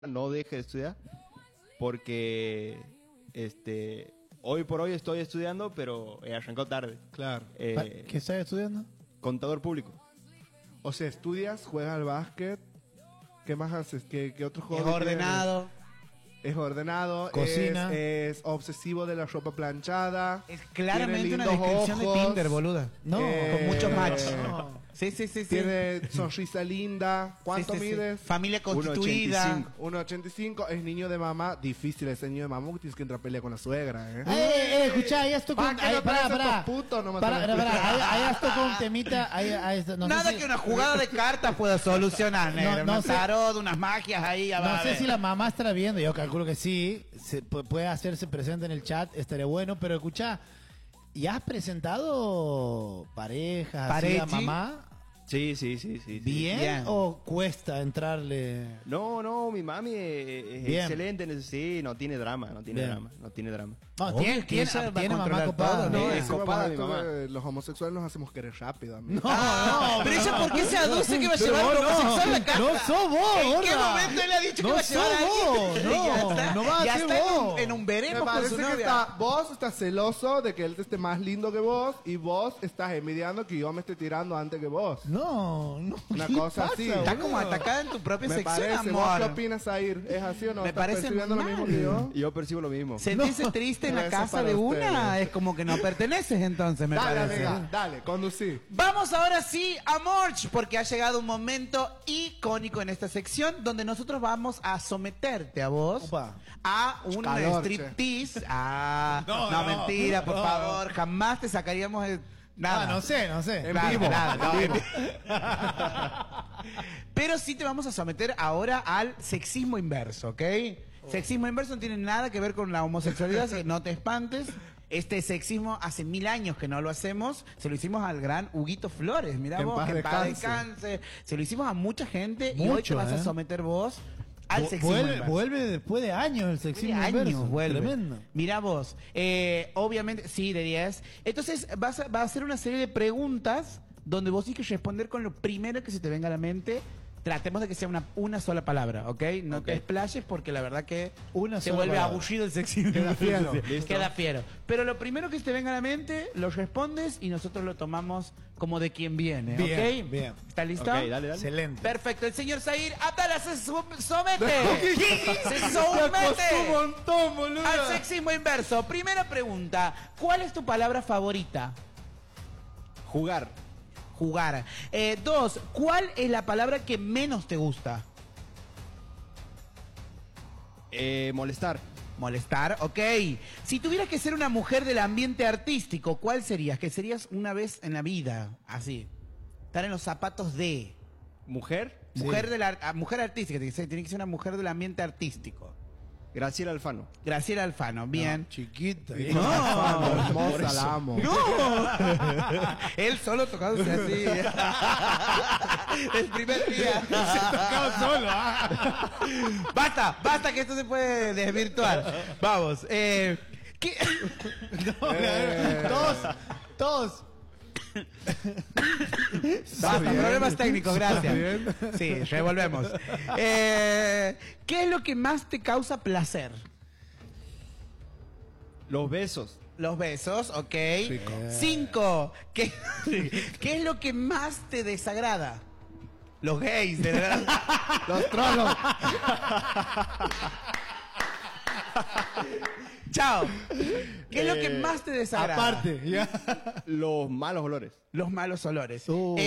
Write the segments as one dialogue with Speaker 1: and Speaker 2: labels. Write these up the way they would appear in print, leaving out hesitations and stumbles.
Speaker 1: no deje de estudiar porque hoy por hoy estoy estudiando, pero he arrancado tarde.
Speaker 2: Claro.
Speaker 3: ¿Qué estás estudiando?
Speaker 1: Contador público.
Speaker 2: O sea, estudias, juegas al básquet. ¿Qué más haces? ¿Qué otro
Speaker 4: Es
Speaker 2: juego
Speaker 4: ordenado.
Speaker 2: Es ordenado.
Speaker 3: Cocina.
Speaker 2: Es obsesivo de la ropa planchada.
Speaker 4: Es claramente
Speaker 2: tiene
Speaker 4: una
Speaker 2: lindos
Speaker 4: descripción de
Speaker 2: ojos,
Speaker 4: Tinder, boluda.
Speaker 3: No.
Speaker 4: Con muchos match.
Speaker 3: No.
Speaker 4: Sí.
Speaker 2: Tiene sonrisa linda. ¿Cuánto
Speaker 4: Sí.
Speaker 2: mides?
Speaker 4: Familia constituida.
Speaker 2: 1,85. Es niño de mamá. Difícil ese niño de mamá porque tienes que entrar a pelea con la suegra,
Speaker 3: Escuchá, ahí esto con...
Speaker 2: ¿Para qué no aparecen estos putos? No me saben explicar.
Speaker 3: Ahí esto con un temita... no
Speaker 4: Nada
Speaker 3: sé si-
Speaker 4: que una jugada de cartas pueda solucionar, negro.
Speaker 3: No
Speaker 4: No,
Speaker 3: sé.
Speaker 4: tarot, unas magias ahí. Ya va
Speaker 3: No
Speaker 4: a
Speaker 3: sé
Speaker 4: ver.
Speaker 3: si la mamá estará viendo, yo calculo que sí, puede hacerse presente en el chat, estaría bueno, pero escucha, ¿ya has presentado parejas así a
Speaker 4: Pareji?
Speaker 3: mamá?
Speaker 1: Sí.
Speaker 3: ¿Bien,
Speaker 4: Bien.
Speaker 3: o cuesta entrarle?
Speaker 1: No, mi mami es
Speaker 3: Bien.
Speaker 1: excelente en eso. Sí, no tiene drama.
Speaker 3: Bien.
Speaker 1: No tiene drama.
Speaker 3: No,
Speaker 4: Obvio
Speaker 3: tiene,
Speaker 4: que
Speaker 3: tiene,
Speaker 4: ella va a
Speaker 3: tiene mamá
Speaker 4: controlar
Speaker 3: copada.
Speaker 4: todo,
Speaker 3: ¿no?
Speaker 4: ¿no?
Speaker 1: Es copada mi
Speaker 2: Esto
Speaker 1: mamá.
Speaker 2: de los homosexuales nos hacemos querer rápido, amigo.
Speaker 4: No, pero ella, ¿por qué se aduce que va a
Speaker 3: Pero
Speaker 4: llevar
Speaker 3: vos
Speaker 4: un homosexual a la casa?
Speaker 3: No sos vos,
Speaker 4: ¿En qué
Speaker 3: gorda.
Speaker 4: momento él ha dicho que
Speaker 3: No
Speaker 4: va a llevar a
Speaker 3: sos vos,
Speaker 4: alguien?
Speaker 3: no,
Speaker 4: Ya está.
Speaker 3: no va a
Speaker 4: Ya
Speaker 3: ser
Speaker 4: está
Speaker 3: vos.
Speaker 4: en un
Speaker 2: Me
Speaker 4: veremos con
Speaker 2: parece
Speaker 4: su
Speaker 2: que
Speaker 4: novia.
Speaker 2: vos estás celoso de que él esté más lindo que vos y vos estás envidiando que yo me esté tirando antes que vos.
Speaker 3: No.
Speaker 2: Una
Speaker 3: ¿qué
Speaker 2: cosa
Speaker 3: pasa,
Speaker 2: así.
Speaker 3: boludo?
Speaker 4: Estás como atacada en tu propia
Speaker 2: Me
Speaker 4: sección,
Speaker 2: parece.
Speaker 4: amor.
Speaker 2: ¿Vos qué opinas, Zair? ¿Es así o no?
Speaker 4: Me
Speaker 2: ¿Estás
Speaker 4: parece
Speaker 2: percibiendo lo
Speaker 4: mal.
Speaker 2: mismo que yo?
Speaker 1: Yo percibo lo mismo.
Speaker 4: Sentirse triste en la
Speaker 2: Eso
Speaker 4: casa
Speaker 2: para
Speaker 4: de
Speaker 2: ustedes.
Speaker 4: una es como que no perteneces entonces, me
Speaker 2: Dale,
Speaker 4: parece.
Speaker 2: amiga, dale, conducí.
Speaker 4: Vamos ahora sí a Morch, porque ha llegado un momento icónico en esta sección donde nosotros vamos a someterte a vos
Speaker 3: Opa.
Speaker 4: a un
Speaker 2: Calor, che.
Speaker 4: striptease.
Speaker 3: No,
Speaker 4: Mentira, por
Speaker 3: no.
Speaker 4: favor, jamás te sacaríamos nada.
Speaker 3: No sé.
Speaker 2: En
Speaker 4: Claro,
Speaker 2: vivo.
Speaker 4: claro,
Speaker 2: En
Speaker 4: no,
Speaker 2: vivo.
Speaker 4: Pero sí te vamos a someter ahora al sexismo inverso, ¿ok? Sexismo inverso no tiene nada que ver con la homosexualidad, así que no te espantes. Este sexismo hace 1000 años que no lo hacemos. Se lo hicimos al gran Huguito Flores, mirá
Speaker 2: Que en
Speaker 4: vos,
Speaker 2: paz
Speaker 4: que en paz
Speaker 2: descanse.
Speaker 4: descanse. Se lo hicimos a mucha gente y hoy
Speaker 3: Mucho,
Speaker 4: te vas a
Speaker 3: ¿eh?
Speaker 4: someter vos al sexismo inverso.
Speaker 3: Vuelve después de años el sexismo
Speaker 4: Tiene
Speaker 3: inverso.
Speaker 4: años, vuelve.
Speaker 3: Tremendo.
Speaker 4: Mirá vos, obviamente, sí, de 10. Entonces, va a hacer una serie de preguntas donde vos tienes que responder con lo primero que se te venga a la mente. Tratemos de que sea una sola palabra, ¿ok? No
Speaker 1: Ok.
Speaker 4: te explayes porque la verdad que
Speaker 3: Una
Speaker 4: se
Speaker 3: sola
Speaker 4: vuelve
Speaker 3: palabra.
Speaker 4: aburrido el sexismo.
Speaker 2: Queda fiero.
Speaker 1: Listo.
Speaker 4: Queda fiero. Pero lo primero que se te venga a la mente, lo respondes y nosotros lo tomamos como de quien viene,
Speaker 3: Bien,
Speaker 4: ¿ok?
Speaker 3: bien.
Speaker 4: ¿Está listo?
Speaker 1: Ok, dale.
Speaker 3: Excelente.
Speaker 4: Perfecto, el señor Zair Atala se somete. Se
Speaker 2: Te costó un
Speaker 4: somete
Speaker 2: montón, boludo.
Speaker 4: al sexismo inverso. Primera pregunta, ¿cuál es tu palabra favorita?
Speaker 1: Jugar.
Speaker 4: Jugar. 2, ¿cuál es la palabra que menos te gusta?
Speaker 1: Molestar.
Speaker 4: Molestar, ok. Si tuvieras que ser una mujer del ambiente artístico, ¿cuál serías? Que serías una vez en la vida, así. Estar en los zapatos de...
Speaker 1: Mujer.
Speaker 4: Mujer, mujer artística, tiene que ser una mujer del ambiente artístico.
Speaker 1: Graciela Alfano.
Speaker 4: Graciela Alfano, bien.
Speaker 3: Chiquita.
Speaker 4: No.
Speaker 2: Hermosa, la amo.
Speaker 4: ¡No! Él solo tocándose así. El primer día.
Speaker 3: solo.
Speaker 4: Basta, que esto se puede desvirtuar. Vamos. ¿Qué?
Speaker 3: Todos.
Speaker 4: Basta,
Speaker 2: bien.
Speaker 4: problemas técnicos, gracias.
Speaker 2: bien.
Speaker 4: Sí, revolvemos. ¿Qué es lo que más te causa placer?
Speaker 1: Los besos.
Speaker 4: Los besos, ok.
Speaker 2: Rico.
Speaker 4: 5. ¿Qué es lo que más te desagrada? Los gays, de verdad.
Speaker 2: Los trolos.
Speaker 4: Chao. ¿Qué es lo que más te desagrada?
Speaker 3: Aparte, ya.
Speaker 1: Los malos olores.
Speaker 4: Los malos olores.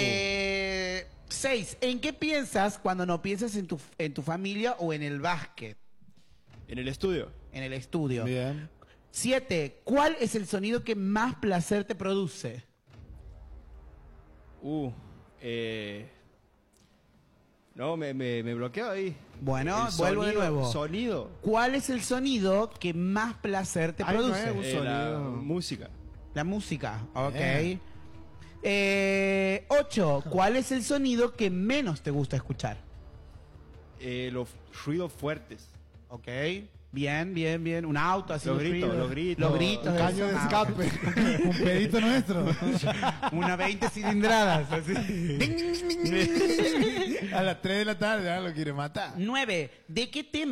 Speaker 3: 6.
Speaker 4: ¿En qué piensas cuando no piensas en tu familia o en el básquet?
Speaker 1: En el estudio.
Speaker 4: En el estudio.
Speaker 3: Bien.
Speaker 4: 7. ¿Cuál es el sonido que más placer te produce?
Speaker 1: No, me bloqueo ahí.
Speaker 4: Bueno,
Speaker 1: El
Speaker 4: vuelvo de
Speaker 1: sonido-
Speaker 4: nuevo.
Speaker 1: Sonido.
Speaker 4: ¿Cuál es el sonido que más placer te
Speaker 2: Ay, no
Speaker 4: produce?
Speaker 2: es un
Speaker 1: La
Speaker 2: sonido.
Speaker 1: música.
Speaker 4: La música, ok.
Speaker 3: Bien.
Speaker 4: 8. ¿Cuál es el sonido que menos te gusta escuchar?
Speaker 1: Los ruidos fuertes.
Speaker 4: Ok. Bien. Un auto así.
Speaker 1: Los
Speaker 4: un
Speaker 1: gritos,
Speaker 4: ruido.
Speaker 1: los gritos.
Speaker 4: Los gritos.
Speaker 2: Un caño de
Speaker 4: eso.
Speaker 2: escape.
Speaker 3: Un pedito nuestro.
Speaker 4: Una 20 cilindradas. Así.
Speaker 3: A las 3 de la tarde, lo quiere matar.
Speaker 4: 9. ¿De qué tema